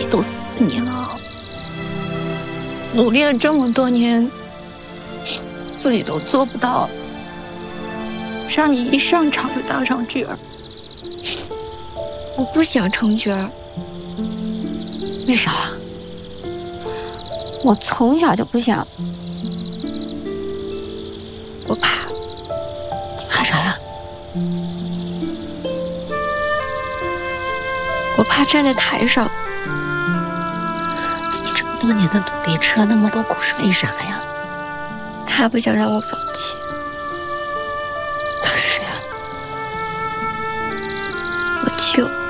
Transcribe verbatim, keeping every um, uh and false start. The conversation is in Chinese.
都四年了，努力了这么多年，自己都做不到，让你一上场就当上角儿。 我不想成角儿。 为啥？ 我从小就不想，我怕。 你怕啥呀？ 我怕站在台上。 你这么多年的努力，吃了那么多苦，是为啥呀？ 他不想让我放弃。 他是谁啊？ 我舅。